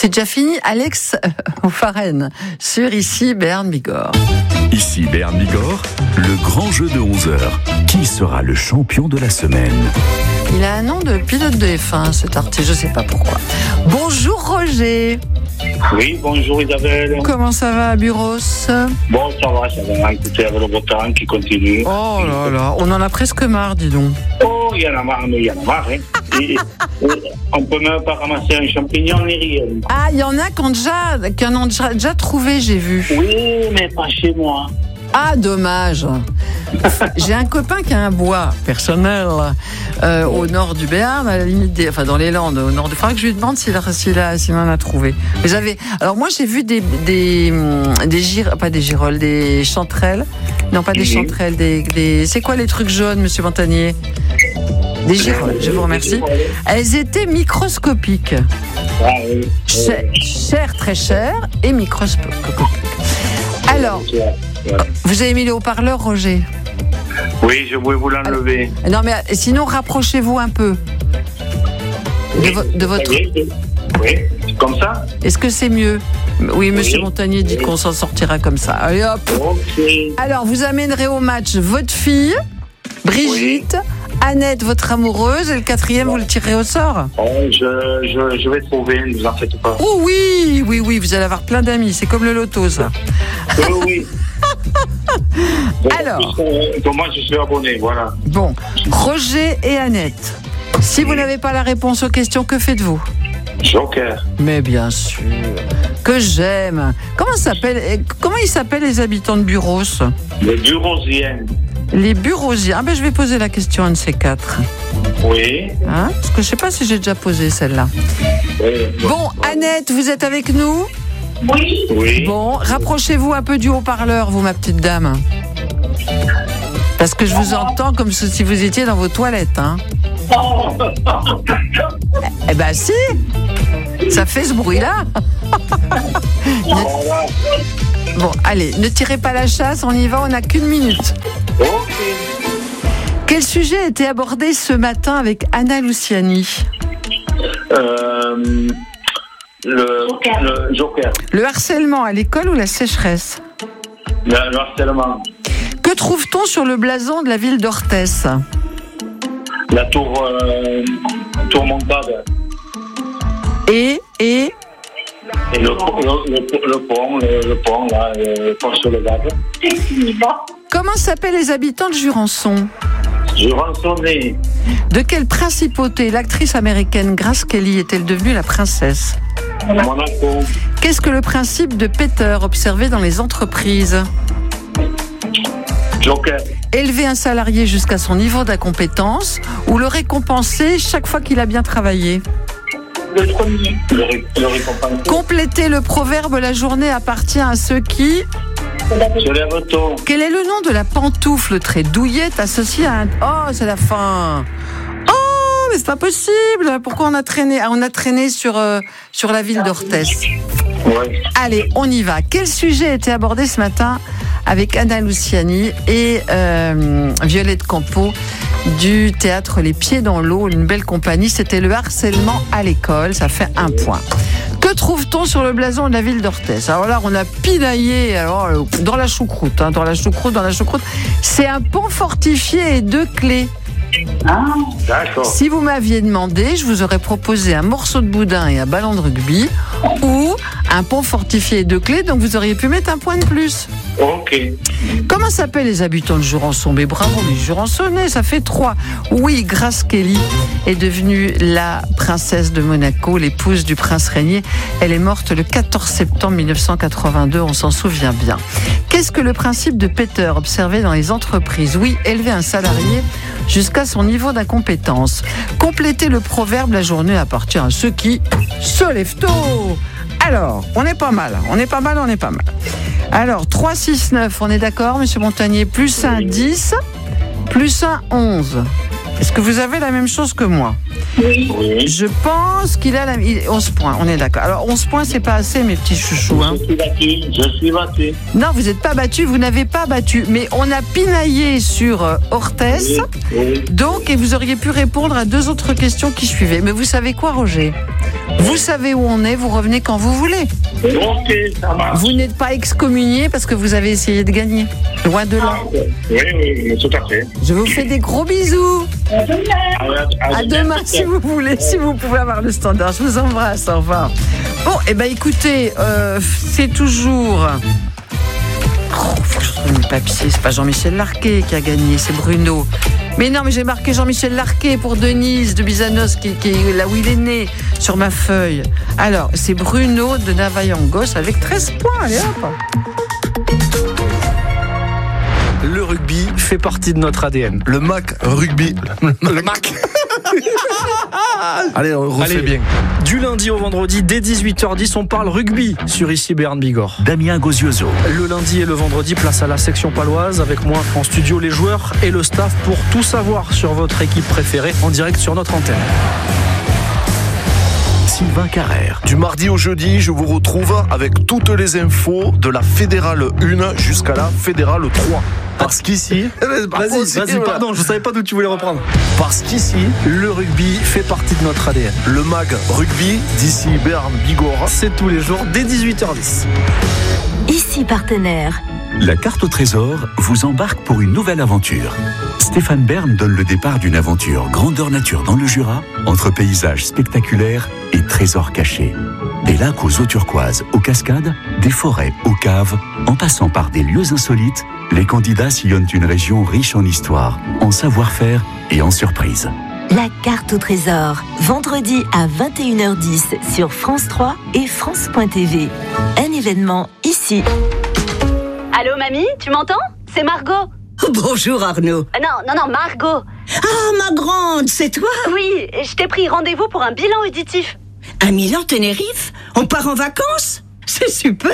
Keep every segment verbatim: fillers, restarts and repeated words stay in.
C'est déjà fini, Alex O'Farren, sur Ici Béarn Bigorre. Ici Béarn Bigorre, le grand jeu de onze heures. Qui sera le champion de la semaine? Il a un nom de pilote de F un, cet artiste, je sais pas pourquoi. Bonjour Roger. Oui, bonjour Isabelle. Comment ça va à Buros? Bon, ça va, ça va. Écoutez, avec le beau temps qui continue. Oh là là, on en a presque marre, dis donc. Oh, il y en a marre, mais il y en a marre. Hein. Et, et, on peut même pas ramasser un champignon ni rien. Ah, il y en a qui ont déjà, qui en ont déjà, déjà trouvé, j'ai vu. Oui, mais pas chez moi. Ah, dommage. J'ai un copain qui a un bois personnel euh, au nord du Béarn, à la limite des, enfin dans les Landes, au nord. Il faudra que je lui demande s'il, a, s'il, a, s'il en a trouvé. Mais j'avais, alors moi j'ai vu des des des gir, pas des girolles, des chanterelles. Non, pas des Oui. chanterelles, des, des. C'est quoi les trucs jaunes, Monsieur Montagnier? Des girolles. Je vous remercie. Elles étaient microscopiques, Ah, oui. Cher, chères, très chères et microscopiques. Alors, vous avez mis les haut-parleurs, Roger? Oui, je voulais vous l'enlever. Non, mais sinon, rapprochez-vous un peu de, vo- de votre... Oui, comme ça. Est-ce que c'est mieux? Oui, Monsieur Oui. Montagnier dit Oui. qu'on s'en sortira comme ça. Allez hop. Ok. Alors, vous amènerez au match votre fille, Brigitte, Annette, votre amoureuse, et le quatrième, vous le tirerez au sort. Oh, je, je, je vais trouver, ne vous en faites pas. Oh oui, oui, oui, vous allez avoir plein d'amis. C'est comme le loto, ça. Oui, oui. Donc, Alors. puisque, donc moi, je suis abonné, voilà. Bon, Roger et Annette, si vous n'avez pas la réponse aux questions, que faites-vous? Joker. Mais bien sûr, que j'aime. Comment s'appelle, comment ils s'appellent les habitants de Buros? Le Burosien. Les Burosiens. Ah ben je vais poser la question à un de ces quatre. Oui. Hein? Parce que je sais pas si j'ai déjà posé celle-là. Oui. Bon, Annette, vous êtes avec nous? Oui. Oui. Bon, rapprochez-vous un peu du haut-parleur, vous, ma petite dame. Parce que je vous entends comme si vous étiez dans vos toilettes, hein. Eh ben si, ça fait ce bruit-là. Ne- Bon, allez, ne tirez pas la chasse, on y va, on n'a qu'une minute. Ok. Quel sujet a été abordé ce matin avec Anna Luciani? Euh, le, Joker. le Joker. Le harcèlement à l'école ou la sécheresse? Le, le harcèlement. Que trouve-t-on sur le blason de la ville d'Orthès? La tour, euh, tour Montade. Et, et, Et le, le, le, le pont, le, le pont, là, le pont sur le Gave. comment s'appellent les habitants de Jurançon? Je rançonnais. De quelle principauté l'actrice américaine Grace Kelly est-elle devenue la princesse? Monaco. Qu'est-ce que le principe de Peter observé dans les entreprises? Joker. Élever un salarié jusqu'à son niveau d'incompétence ou le récompenser chaque fois qu'il a bien travaillé? Le premier. Le, ré- le récompense. Compléter le proverbe « La journée appartient à ceux qui ». Je lève tôt. Quel est le nom de la pantoufle très douillette associée à un... Oh, c'est la fin. Oh, mais c'est pas possible. Pourquoi on a traîné? Ah, on a traîné sur, euh, sur la ville d'Orthès. Oui. Allez, on y va. Quel sujet a été abordé ce matin avec Anna Luciani et euh, Violette Campo du théâtre Les Pieds dans l'eau, une belle compagnie? C'était le harcèlement à l'école, ça fait un point. Que trouve-t-on sur le blason de la ville d'Orthès? Alors là, on a pinaillé alors, dans la choucroute, hein, dans la choucroute, dans la choucroute. C'est un pont fortifié et deux clés. Ah, D'accord. Si vous m'aviez demandé, je vous aurais proposé un morceau de boudin et un ballon de rugby ou un pont fortifié et deux clés, donc vous auriez pu mettre un point de plus. Ok. Comment s'appellent les habitants de Jurançon? Mais bravo, les Jurançonnais, ça fait trois. Oui, Grace Kelly est devenue la princesse de Monaco, l'épouse du prince régnier. Elle est morte le quatorze septembre mille neuf cent quatre-vingt-deux, on s'en souvient bien. Qu'est-ce que le principe de Peter observé dans les entreprises? Oui, élever un salarié jusqu'à son niveau d'incompétence. Compléter le proverbe « La journée appartient à ceux qui se lèvent tôt ». Alors, on est pas mal, on est pas mal, on est pas mal. Alors, trois, six, neuf, on est d'accord, Monsieur Montagnier? Plus un, dix, plus un, onze. Est-ce que vous avez la même chose que moi? oui. Oui. Je pense qu'il a la, il- onze points, on est d'accord. Alors, onze points, c'est pas assez, mes petits chouchous. Hein. Je suis battu. Je suis battu. Non, vous n'êtes pas battu, vous n'avez pas battu. Mais on a pinaillé sur euh, Orthès, Oui. Oui. donc, et vous auriez pu répondre à deux autres questions qui suivaient. Mais vous savez quoi, Roger? Vous savez où on est, vous revenez quand vous voulez. Ok, ça marche. Vous n'êtes pas excommunié parce que vous avez essayé de gagner. Loin de là. Oui, oui, tout à fait. Je vous fais des gros bisous. À, à- À demain si vous voulez, si vous pouvez avoir le standard. Je vous embrasse, au revoir. Bon, et eh ben écoutez, euh, c'est toujours... Oh, faut que je trouve mes papiers. C'est pas Jean-Michel Larquet qui a gagné, c'est Bruno. Mais non, mais j'ai marqué Jean-Michel Larquet pour Denise de Bizanos, qui, qui est là où il est né, sur ma feuille. Alors, c'est Bruno de Navayangos avec treize points. Allez hop. Le rugby fait partie de notre A D N. Le Mac rugby. Le Mac. Allez, on refait Allez, bien. Du lundi au vendredi, dès dix-huit heures dix, on parle rugby sur ici Béarn Bigorre. Damien Gozioso. Le lundi et le vendredi, place à la section paloise. Avec moi en studio, les joueurs et le staff pour tout savoir sur votre équipe préférée en direct sur notre antenne. Sylvain Carrère. Du mardi au jeudi, je vous retrouve avec toutes les infos de la Fédérale un jusqu'à la Fédérale trois. Parce qu'ici... Vas-y, vas-y, pardon, je savais pas d'où tu voulais reprendre. Parce qu'ici, Le rugby fait partie de notre A D N. le Mag rugby d'ici Béarn Bigorre. C'est tous les jours dès dix-huit heures dix. Ici partenaire. La carte au trésor vous embarque pour une nouvelle aventure. Stéphane Bern donne le départ d'une aventure grandeur nature dans le Jura, entre paysages spectaculaires et trésors cachés. Des lacs aux eaux turquoises, aux cascades, des forêts aux caves, en passant par des lieux insolites, les candidats sillonnent une région riche en histoire, en savoir-faire et en surprises. La carte au trésor. Vendredi à vingt et une heures dix sur France trois et France point T V. Un événement ici. Allô, mamie, tu m'entends? C'est Margot. Bonjour Arnaud. Euh, non, non, non, Margot. Ah, ma grande, c'est toi? Oui, je t'ai pris rendez-vous pour un bilan auditif. À Milan, Tenerife? On part en vacances? C'est super!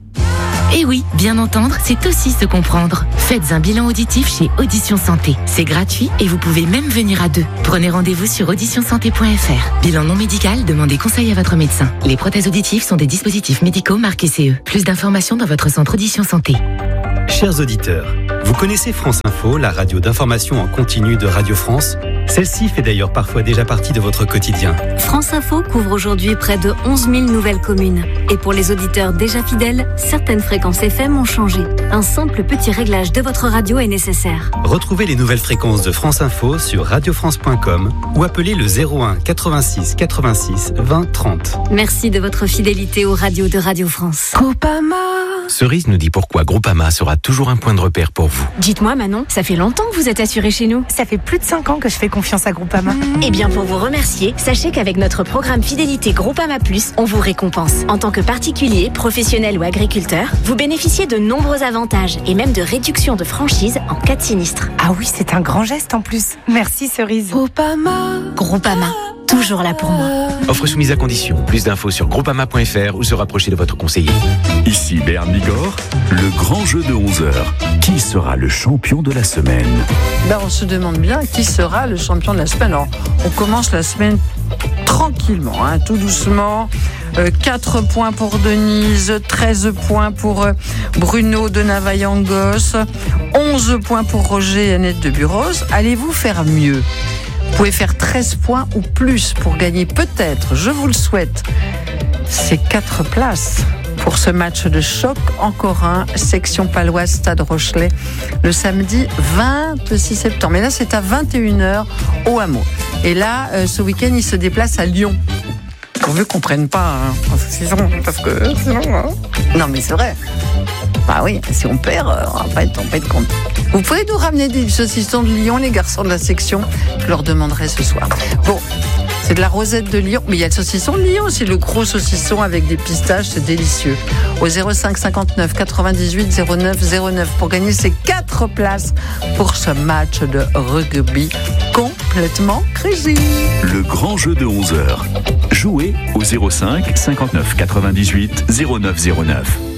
Et oui, bien entendre, c'est aussi se comprendre. Faites un bilan auditif chez Audition Santé. C'est gratuit et vous pouvez même venir à deux. Prenez rendez-vous sur audition santé point f r. Bilan non médical, demandez conseil à votre médecin. Les prothèses auditives sont des dispositifs médicaux marqués C E. Plus d'informations dans votre centre Audition Santé. Chers auditeurs, vous connaissez France Info, la radio d'information en continu de Radio France? Celle-ci fait d'ailleurs parfois déjà partie de votre quotidien. France Info couvre aujourd'hui près de onze mille nouvelles communes. Et pour les auditeurs déjà fidèles, certaines fréquences F M ont changé. Un simple petit réglage de votre radio est nécessaire. Retrouvez les nouvelles fréquences de France Info sur radio france point com ou appelez le zéro un quatre-vingt-six quatre-vingt-six vingt trente. Merci de votre fidélité aux radios de Radio France. Groupama. Cerise nous dit pourquoi Groupama sera toujours un point de repère pour vous. Dites-moi Manon, ça fait longtemps que vous êtes assurée chez nous. Ça fait plus de cinq ans que je fais confiance à Groupama. Mmh. Eh bien pour vous remercier, sachez qu'avec notre programme Fidélité Groupama Plus, on vous récompense. En tant que particulier, professionnel ou agriculteur, vous bénéficiez de nombreux avantages et même de réductions de franchise en cas de sinistre. Ah oui, c'est un grand geste en plus. Merci Cerise. Groupama. Groupama, toujours là pour moi. Offre soumise à condition. Plus d'infos sur groupama point f r ou se rapprocher de votre conseiller. Ici Béarn Bigorre, le grand jeu de onze heures. Qui sera le champion de la semaine? Ben, on se demande bien qui sera le champion de la semaine. Alors, on commence la semaine tranquillement, hein, tout doucement. Euh, quatre points pour Denise, treize points pour euh, Bruno de Navayangos, onze points pour Roger et Annette de Buros. Allez-vous faire mieux? Vous pouvez faire treize points ou plus pour gagner peut-être, je vous le souhaite, ces quatre places pour ce match de choc. Encore un, section paloise, Stade Rochelet, le samedi vingt-six septembre. Et là, c'est à vingt et une heures au Hameau. Et là, euh, ce week-end, il se déplace à Lyon. Pourvu qu'on ne prenne pas, hein, parce que sinon, hein. Non, mais c'est vrai. Bah oui, si on perd, on va pas être, on va pas être content. Vous pouvez nous ramener des saucissons de Lyon, les garçons de la section. Je leur demanderai ce soir. Bon, c'est de la rosette de Lyon, mais il y a le saucisson de Lyon aussi, le gros saucisson avec des pistaches, c'est délicieux. Au zéro cinq cinquante-neuf quatre-vingt-dix-huit zéro neuf zéro neuf pour gagner ces quatre places pour ce match de rugby complètement crazy. Le grand jeu de onze heures. Jouez au zéro cinq cinquante-neuf quatre-vingt-dix-huit zéro neuf zéro neuf.